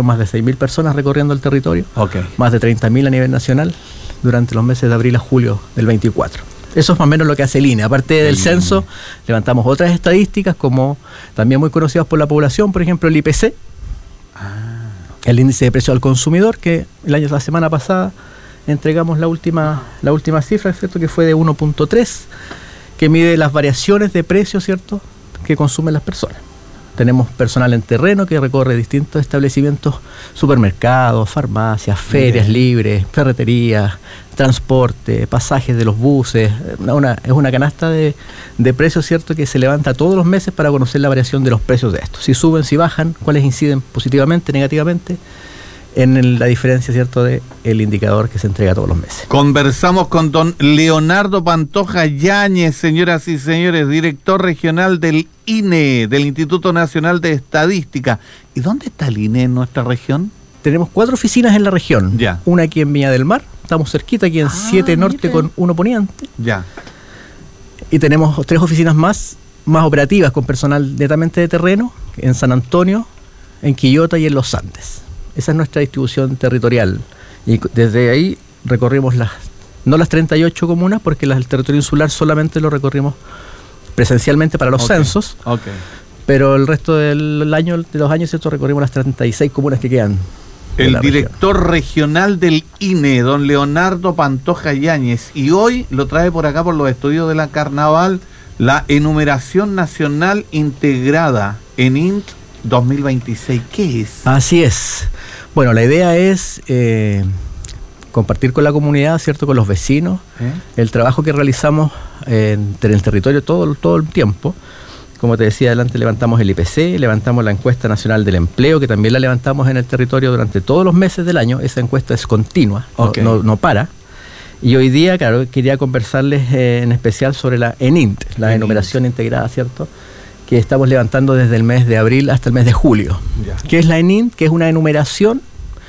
más de 6.000 personas recorriendo el territorio, más de 30.000 a nivel nacional, durante los meses de abril a julio del 24. Eso es más o menos lo que hace el INE. Aparte del censo, levantamos otras estadísticas, como también muy conocidas por la población, por ejemplo el IPC, el índice de precio al consumidor, que la semana pasada entregamos la última cifra, ¿cierto?, que fue de 1.3, que mide las variaciones de precios, ¿cierto?, que consumen las personas. Tenemos personal en terreno que recorre distintos establecimientos, supermercados, farmacias, ferias libres, ferreterías, transporte, pasajes de los buses. Es una canasta de precios, ¿cierto?, que se levanta todos los meses para conocer la variación de los precios de estos. Si suben, si bajan, cuáles inciden positivamente, negativamente en la diferencia, ¿cierto?, de el indicador que se entrega todos los meses. Conversamos con don Leonardo Pantoja Yáñez, señoras y señores, director regional del INE, del Instituto Nacional de Estadística. ¿Y dónde está el INE en nuestra región? Tenemos 4 oficinas en la región. Ya. Una aquí en Viña del Mar, estamos cerquita, aquí en 7 Norte con 1 Poniente. Ya. Y tenemos 3 oficinas más operativas, con personal netamente de terreno, en San Antonio, en Quillota y en Los Andes. Esa es nuestra distribución territorial. Y desde ahí recorrimos no las 38 comunas, porque el territorio insular solamente lo recorrimos presencialmente para los censos. Pero el resto de los años, ¿cierto?, recorrimos las 36 comunas que quedan. El director regional del INE, don Leonardo Pantoja Yáñez. Y hoy lo trae por acá, por los estudios de la Carnaval, la enumeración nacional integrada, ENINT 2026. ¿Qué es? Así es. Bueno, la idea es compartir con la comunidad, ¿cierto?, con los vecinos, el trabajo que realizamos en el territorio todo el tiempo. Como te decía adelante, levantamos el IPC, levantamos la encuesta nacional del empleo, que también la levantamos en el territorio durante todos los meses del año. Esa encuesta es continua, no para. Y hoy día, claro, quería conversarles en especial sobre la ENINT, la enumeración integrada, ¿cierto?, que estamos levantando desde el mes de abril hasta el mes de julio. ¿Qué es la ENINT? Que es una enumeración,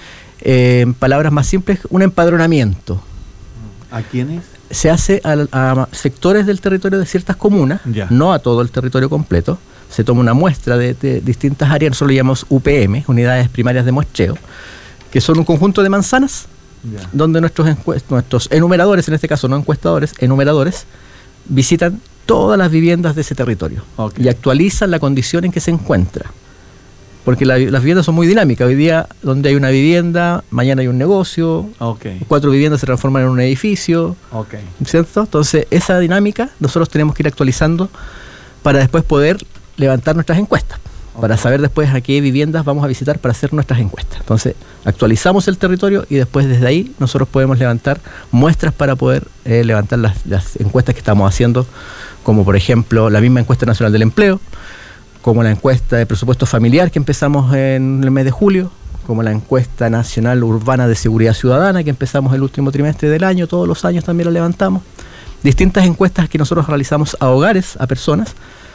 en palabras más simples, un empadronamiento. ¿A quiénes? Se hace a sectores del territorio de ciertas comunas, no a todo el territorio completo. Se toma una muestra de distintas áreas, nosotros lo llamamos UPM, unidades primarias de muestreo, que son un conjunto de manzanas, donde nuestros enumeradores, en este caso no encuestadores, enumeradores, visitan todas las viviendas de ese territorio y actualizan la condición en que se encuentra. Porque las viviendas son muy dinámicas. Hoy día, donde hay una vivienda, mañana hay un negocio, 4 viviendas se transforman en un edificio, ¿cierto? Entonces, esa dinámica nosotros tenemos que ir actualizando para después poder levantar nuestras encuestas, para saber después a qué viviendas vamos a visitar para hacer nuestras encuestas. Entonces, actualizamos el territorio y después desde ahí nosotros podemos levantar muestras para poder levantar las encuestas que estamos haciendo, como por ejemplo la misma encuesta nacional del empleo, como la encuesta de presupuesto familiar que empezamos en el mes de julio, como la encuesta nacional urbana de seguridad ciudadana que empezamos el último trimestre del año, todos los años también la levantamos. Distintas encuestas que nosotros realizamos a hogares, a personas,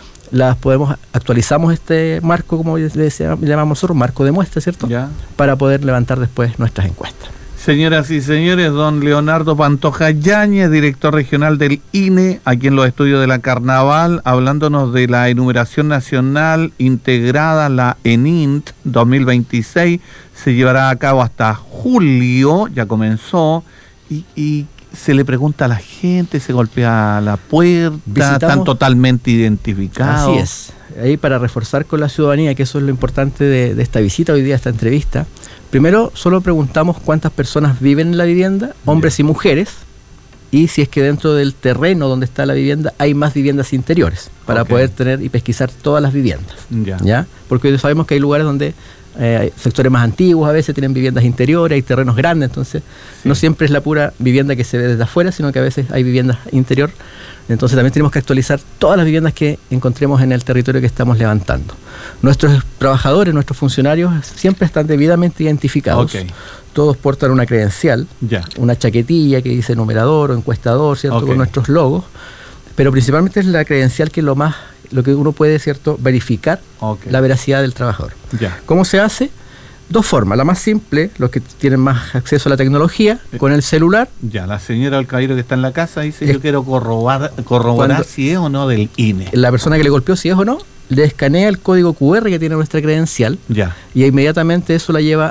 actualizamos este marco, como le llamamos nosotros, marco de muestra, ¿cierto? Para poder levantar después nuestras encuestas. Señoras y señores, don Leonardo Pantoja Yáñez, director regional del INE, aquí en los estudios de la Carnaval, hablándonos de la enumeración nacional integrada, la ENINT 2026, se llevará a cabo hasta julio, ya comenzó, y se le pregunta a la gente, se golpea la puerta, están totalmente identificados. Así es. Ahí, para reforzar con la ciudadanía, que eso es lo importante de esta visita hoy día, esta entrevista, primero solo preguntamos cuántas personas viven en la vivienda, hombres y mujeres, y si es que dentro del terreno donde está la vivienda hay más viviendas interiores, para poder tener y pesquisar todas las viviendas. ¿Ya? Porque hoy sabemos que hay lugares donde hay sectores más antiguos, a veces tienen viviendas interiores, hay terrenos grandes, entonces no siempre es la pura vivienda que se ve desde afuera, sino que a veces hay viviendas interior. Entonces también tenemos que actualizar todas las viviendas que encontremos en el territorio que estamos levantando. Nuestros trabajadores, nuestros funcionarios siempre están debidamente identificados. Todos portan una credencial, una chaquetilla que dice numerador o encuestador, ¿cierto? Con nuestros logos. Pero principalmente es la credencial que es lo que uno puede, ¿cierto?, verificar la veracidad del trabajador. ¿Cómo se hace? 2 formas. La más simple, los que tienen más acceso a la tecnología, con el celular. La señora del caballero que está en la casa dice, yo quiero corroborar si es o no del INE. La persona que le golpeó, si es o no, le escanea el código QR que tiene nuestra credencial, y inmediatamente eso la lleva